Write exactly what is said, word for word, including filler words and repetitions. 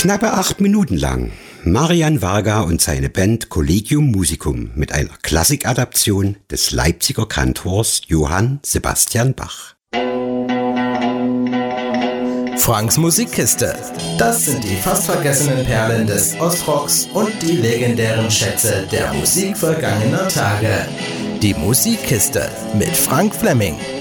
Knappe acht Minuten lang. Marian Varga und seine Band Collegium Musicum mit einer Klassikadaption des Leipziger Kantors Johann Sebastian Bach. Franks Musikkiste. Das sind die fast vergessenen Perlen des Ostrocks und die legendären Schätze der Musik vergangener Tage. Die Musikkiste mit Frank Fleming.